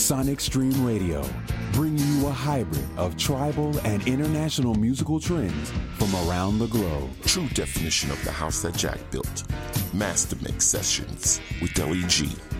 Sonic Stream Radio, bringing you a hybrid of tribal and international musical trends from around the globe. True definition of the house that Jack built. Master Mix Sessions with Deli G.